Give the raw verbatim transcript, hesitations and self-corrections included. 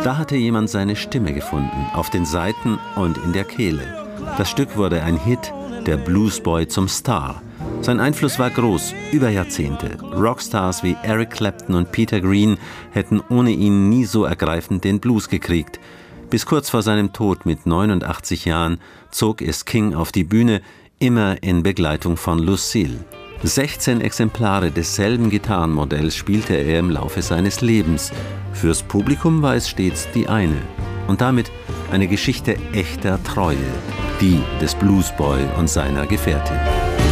Da hatte jemand seine Stimme gefunden, auf den Saiten und in der Kehle. Das Stück wurde ein Hit, der Bluesboy zum Star. Sein Einfluss war groß, über Jahrzehnte. Rockstars wie Eric Clapton und Peter Green hätten ohne ihn nie so ergreifend den Blues gekriegt. Bis kurz vor seinem Tod mit neunundachtzig Jahren zog es King auf die Bühne, immer in Begleitung von Lucille. sechzehn Exemplare desselben Gitarrenmodells spielte er im Laufe seines Lebens. Fürs Publikum war es stets die eine. Und damit eine Geschichte echter Treue, die des Bluesboy und seiner Gefährtin.